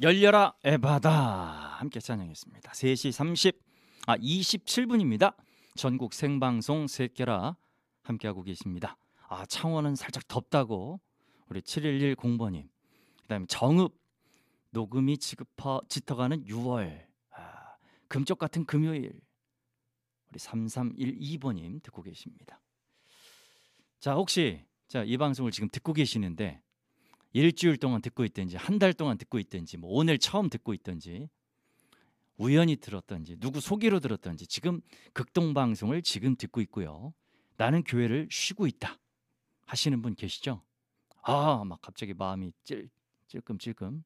열려라 에바다 함께 찬양했습니다. 3시 27분입니다. 전국 생방송 새끼라 함께하고 계십니다. 창원은 살짝 덥다고 우리 7110번님, 그 다음에 정읍 녹음이 짙어가는 6월, 금쪽 같은 금요일, 우리 3312번님 듣고 계십니다. 자, 혹시 이 방송을 지금 듣고 계시는데 일주일 동안 듣고 있든지 한 달 동안 듣고 있든지 뭐 오늘 처음 듣고 있든지 우연히 들었든지 누구 소개로 들었든지 지금 극동방송을 지금 듣고 있고요. 나는 교회를 쉬고 있다 하시는 분 계시죠? 막 갑자기 마음이 찔끔찔끔.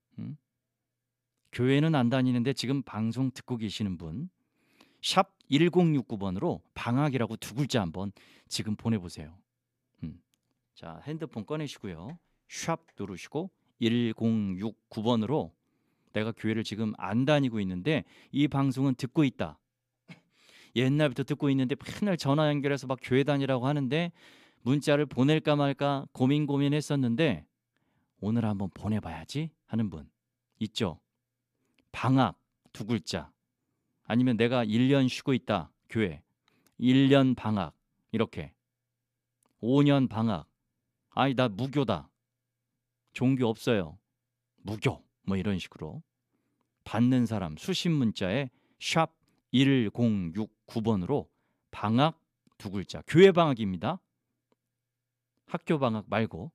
교회는 안 다니는데 지금 방송 듣고 계시는 분, 샵 1069번으로 방학이라고 두 글자 한번 지금 보내보세요. 자, 핸드폰 꺼내시고요. 샵 누르시고 1069번으로 내가 교회를 지금 안 다니고 있는데 이 방송은 듣고 있다. 옛날부터 듣고 있는데 맨날 전화 연결해서 막 교회 다니라고 하는데 문자를 보낼까 말까 고민했었는데 오늘 한번 보내봐야지 하는 분 있죠? 방학 두 글자, 아니면 내가 1년 쉬고 있다 교회, 1년 방학, 이렇게 5년 방학, 나 무교다, 종교 없어요, 무교, 뭐 이런 식으로 받는 사람 수신 문자에 샵 1069번으로 방학 두 글자, 교회 방학입니다. 학교 방학 말고,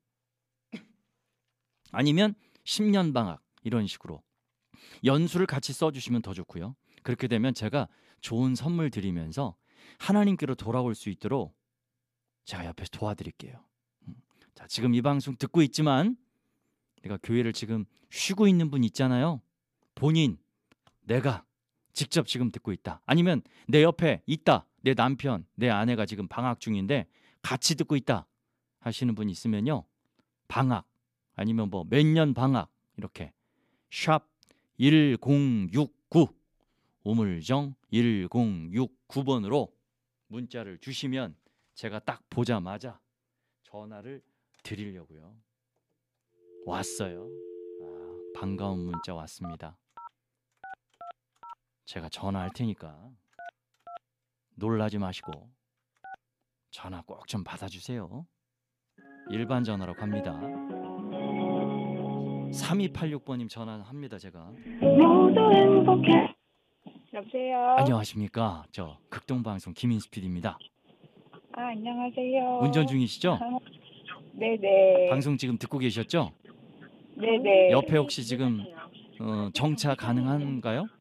아니면 10년 방학, 이런 식으로 연수를 같이 써주시면 더 좋고요. 그렇게 되면 제가 좋은 선물 드리면서 하나님께로 돌아올 수 있도록 제가 옆에서 도와드릴게요. 자, 지금 이 방송 듣고 있지만 내가 교회를 지금 쉬고 있는 분 있잖아요. 본인, 내가 직접 지금 듣고 있다, 아니면 내 옆에 있다, 내 남편, 내 아내가 지금 방학 중인데 같이 듣고 있다 하시는 분 있으면요, 방학 아니면 뭐 몇 년 방학, 이렇게 샵 1069, 우물정 1069번으로 문자를 주시면 제가 딱 보자마자 전화를 드리려고요. 왔어요. 반가운 문자 왔습니다. 제가 전화할 테니까 놀라지 마시고 전화 꼭 좀 받아주세요. 일반 전화로 갑니다. 3286번님 전화합니다. 제가. 모두 행복해. 여보세요. 안녕하십니까, 저 극동방송 김인수 PD입니다. 안녕하세요. 운전 중이시죠? 네네. 방송 지금 듣고 계셨죠? 네네. 옆에 혹시 지금 정차 가능한가요?